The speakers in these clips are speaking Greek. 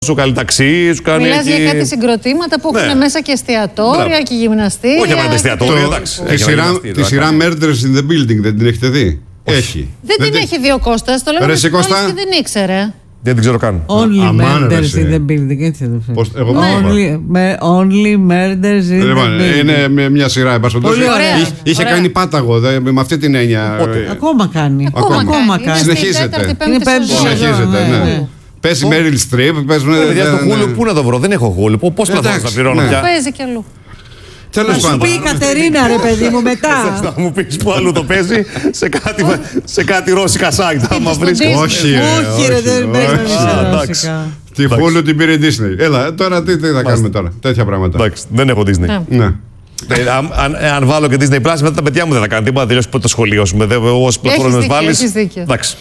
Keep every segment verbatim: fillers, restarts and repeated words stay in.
σου κάνει ταξί, σου κάνει. Μιλάς εκεί... για κάτι συγκροτήματα που έχουν ναι. μέσα και εστιατόρια Μπράβο. και γυμναστήρια. Όχι απλά εστιατόρια, εντάξει. Τη σειρά, τη σειρά Murders in the Building δεν την έχετε δει? Όχι. Έχει. Δεν, δεν την έχει δει ο Κώστας, το λέμε και δεν ήξερε. Δεν την ξέρω καν. Only Murders in the Building, έτσι δεν φαίνεται. Εγώ Only Murders in the Building. Είναι μια σειρά, εν πάση περιπτώσει. Είχε κάνει πάταγο με αυτή την έννοια. Ακόμα κάνει. Ακόμα κάνει. Συνεχίζεται. Συνεχίζεται, Παίζει Meryl Streep. Παιδιά στο Hulu, πού να το βρω, δεν έχω Hulu. Πώς πλατφόρμες θα πληρώνω πια? Παίζει κι αλλού. Θα σου πει η Κατερίνα, ρε παιδί μου, μετά. Θα μου πεις που αλλού το παίζει, σε κάτι ρώσικα site. Άμα βρίσκεις. Όχι, ρε, δεν παίζει ρώσικα. Τη Hulu την πήρε η Disney. Έλα, τώρα τι θα κάνουμε τώρα, τέτοια πράγματα. Εντάξει, δεν έχω Disney. Ναι. Αν βάλω και Disney Plus, μετά τα παιδιά μου δεν θα κάνουν τίποτα. Τελειώσει το σχολείο σου. Όσες πλατφόρμες βάλεις. Εντάξει.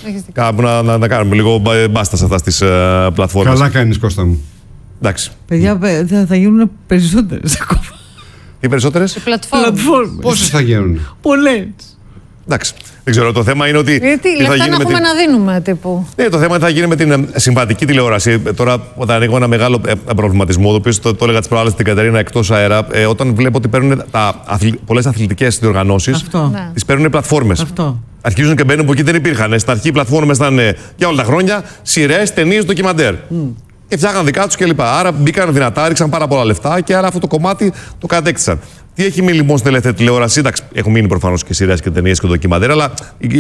Να κάνουμε λίγο μπάστα σε αυτές τις πλατφόρμες. Καλά κάνεις, Κώστα μου. Εντάξει. Παιδιά, θα γίνουν περισσότερες ακόμα. Οι περισσότερες πλατφόρμες. Πόσες θα γίνουν? Πολλές. Εντάξει. Δεν ξέρω. Το θέμα είναι ότι. Γιατί λεφτά να έχουμε την... να δίνουμε τύπου. Ναι, το θέμα είναι τι θα γίνει με την συμβατική τηλεόραση. Τώρα, όταν ανοίγω ένα μεγάλο προβληματισμό, το οποίο το, το έλεγα τη προάλλη στην Κατερίνα εκτός αέρα, ε, όταν βλέπω ότι παίρνουν αθλη... πολλές αθλητικές διοργανώσεις, ναι. τις παίρνουν πλατφόρμες. Αρχίζουν και μπαίνουν που εκεί δεν υπήρχαν. Στην αρχή οι πλατφόρμες ήταν για όλα τα χρόνια σειρές, ταινίες, ντοκιμαντέρ. Mm. Και φτιάχναν δικά τους κλπ. Άρα μπήκαν δυνατά, ρίξαν πάρα πολλά λεφτά και άρα αυτό το κομμάτι το κατέκτησαν. Τι έχει μείνει λοιπόν στην ελεύθερη τηλεόραση? Εντάξει, έχουν μείνει προφανώς και σειρές και ταινίες και ντοκιμαντέρ, αλλά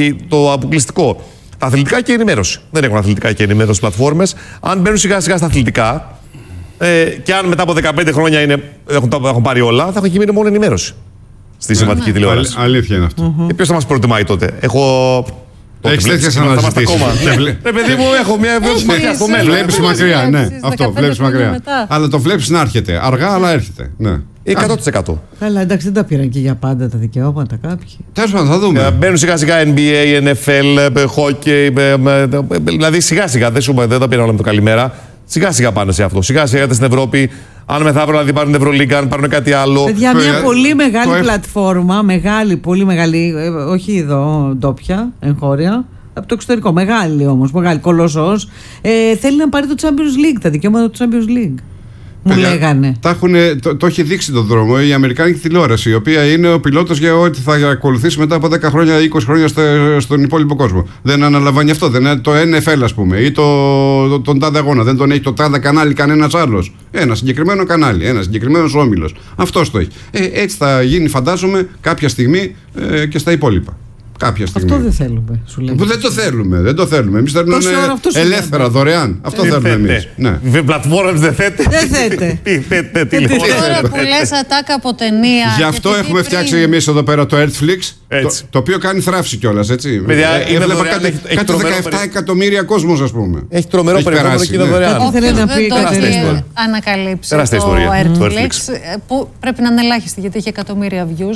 το αποκλειστικό. Τα αθλητικά και η ενημέρωση. Δεν έχουν αθλητικά και ενημέρωση πλατφόρμες. Αν μπαίνουν σιγά σιγά στα αθλητικά, ε, και αν μετά από δεκαπέντε χρόνια είναι, έχουν, έχουν πάρει όλα, θα έχουν μείνει μόνο ενημέρωση στη συμβατική ναι. τηλεόραση. Α, αλήθεια είναι αυτό. Mm-hmm. Και ποιος θα μας προτιμάει τότε? Έχω. Έχεις τέτοιες αναζητήσεις. Ναι, παιδί μου, έχω μια ματιά στο μέλλον. Βλέπεις μακριά, ναι. Αυτό, βλέπεις μακριά. Αλλά το βλέπεις να έρχεται. Αργά, αλλά έρχεται. εκατό τοις εκατό. Καλά, εντάξει, δεν τα πήραν και για πάντα τα δικαιώματα κάποιοι. Τέλος πάντων, θα δούμε. Μπαίνουν σιγά σιγά N B A, N F L, hockey. Δηλαδή σιγά σιγά, δεν τα πήραν όλα με το καλημέρα. Σιγά σιγά πάνε σε αυτό. Σιγά σιγά στην Ευρώπη. Αν μεθαύριο να δει πάρουν Ευρωλίγκα, αν πάρουν κάτι άλλο. Παιδιά, μια πολύ μεγάλη πλατφόρμα, μεγάλη, πολύ μεγάλη, όχι εδώ ντόπια, εγχώρια, από το εξωτερικό, μεγάλη όμως, μεγάλη, κολοσσός, ε, θέλει να πάρει το Champions League, τα δικαιώματα του Champions League. Μου Παιδιά, λέγανε. Τα έχουνε, το, το έχει δείξει τον δρόμο η Αμερικάνικη τηλεόραση, η οποία είναι ο πιλότος για ό,τι θα ακολουθήσει μετά από δέκα χρόνια, είκοσι χρόνια στο, στον υπόλοιπο κόσμο. Δεν αναλαμβάνει αυτό. Δεν είναι το N F L, ας πούμε, ή το, το, τον τάδε αγώνα. Δεν τον έχει το τάδε κανάλι κανένας άλλος. Ένα συγκεκριμένο κανάλι, ένα συγκεκριμένος όμιλος. Αυτός το έχει. Ε, έτσι θα γίνει, φαντάζομαι, κάποια στιγμή ε, και στα υπόλοιπα. Κάποια στιγμή. Αυτό δεν θέλουμε, σου λέμε. Δεν το θέλουμε, δεν το θέλουμε. Εμείς θέλουμε ελεύθερα, δωρεάν. Αυτό θέλουμε εμείς. Πλατφόρμες δεν θέτε. Δεν θέτε. Τι θέτε, τι λέτε. Τώρα που λες ατάκα από ταινία. Γι' αυτό έχουμε φτιάξει εμείς εδώ πέρα το Earthflix, το οποίο κάνει θράψη κιόλας, έτσι. Έβλεπα κάτι δεκαεπτά εκατομμύρια κόσμος, ας πούμε. Έχει τρομερό περιεχόμενο και είναι δωρεάν. Όποιος δεν το έχει ανακαλύψει το Earthflix, που πρέπει να είναι ελάχιστη γιατί έχει εκατομμύρια views,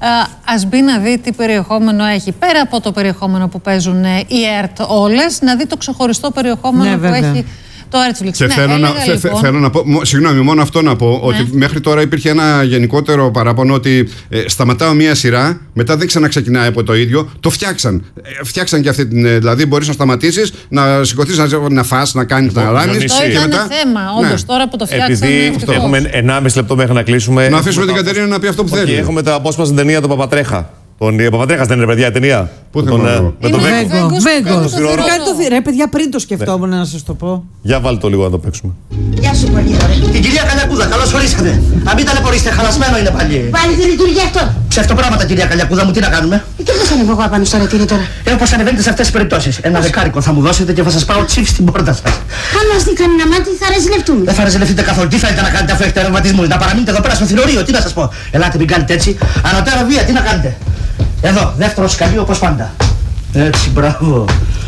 ας μπει να δει τι περιεχόμενο έχει. Πέρα από το περιεχόμενο που παίζουν οι ΕΡΤ όλες, να δει το ξεχωριστό περιεχόμενο ναι, που έχει το Earthflix. Και ναι, θέλω, να, λοιπόν. θέλω να πω, συγγνώμη, μόνο αυτό να πω, ναι. ότι μέχρι τώρα υπήρχε ένα γενικότερο παράπονο ότι ε, σταματάω μία σειρά, μετά δεν ξαναξεκινάει από το ίδιο, το φτιάξαν. Ε, φτιάξαν και αυτή την, δηλαδή μπορείς να σταματήσεις, να σηκωθείς, να, να φας, να κάνεις, να ράνεις. Αυτό ήταν μετά... θέμα, όντως, ναι. τώρα που το φτιάξαν. Επειδή αυτό. Έχουμε ενάμιση λεπτό μέχρι να κλείσουμε. Να αφήσουμε την Κατερίνα να πει αυτό που θέλει. Έχουμε το απόσπασμα στην ταινία του Παπατρέχα. Τον Παπατρέχας δεν είναι, παιδιά, η ταινία. Πού τον με τον Βέγκο. Βέγκο. Ρε, παιδιά, πριν το σκεφτόμουν να σας το πω. Για βάλτε το λίγο να το παίξουμε. Γεια σου, πολύ ωραία. Την κυρία Καλιακούδα, καλώς ορίσατε. Να μην ταλαιπωρήσετε, χαλασμένο είναι πάλι. Πάλι δεν λειτουργεί αυτό. Ψευτοπράγματα, κυρία Καλιακούδα μου, τι να κάνουμε. Και πώς ανεβώ εγώ απάνω στο ρετήρι τώρα. Ε, όπως ανεβαίνετε σε αυτές τις περιπτώσεις. Ένα δεκάρικο θα μου δώσετε και θα σας πάω τσίφ στην πόρτα σας. Αν μας δει κανένα μάτι, θα ρεζιλευτούμε. Δεν θα ρεζιλευτείτε καθόλου. Τι θέλετε να κάνετε αφού έχετε ρευματισμούς? Να παραμείνετε εδώ πέρα στο θηρορείο, τι να σας πω. Ελάτε, μην κάνετε έτσι. Ανωτέρα βία, τι να κάνετε. Εδώ, δεύτερο σκαλί όπως πάντα. Έτσι, μπράβο.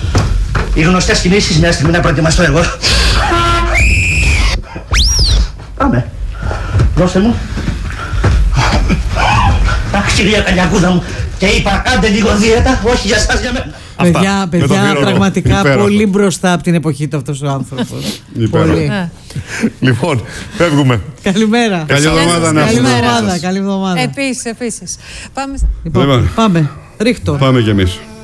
Οι γνωστές κινήσεις, μια στιγμή να προετοιμαστώ εγώ. Πάμε. Δώστε μου. Αχ, κυρία Καλιακούδα μου. Και είπα, κάντε λίγο δίαιτα, όχι για σας, για μένα. Παιδιά, παιδιά, πραγματικά υπέροχο. Πολύ μπροστά από την εποχή του αυτός ο άνθρωπος. Πολύ. Λοιπόν, φεύγουμε. Καλημέρα. Καλή εβδομάδα να έχουμε. Καλή εβδομάδα. Επίσης, επίσης. Πάμε. Λοιπόν, πάμε. Ρίχτω. Πάμε κι εμείς.